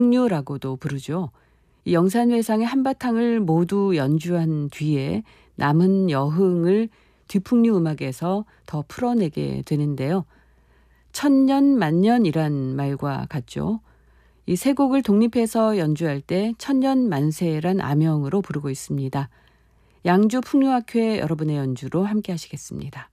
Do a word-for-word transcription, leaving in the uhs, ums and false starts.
풍류라고도 부르죠. 이 영산회상의 한바탕을 모두 연주한 뒤에 남은 여흥을 뒤풍류 음악에서 더 풀어내게 되는데요. 천년 만년이란 말과 같죠. 이 세 곡을 독립해서 연주할 때 천년 만세란 아명으로 부르고 있습니다. 양주 풍류학회 여러분의 연주로 함께 하시겠습니다.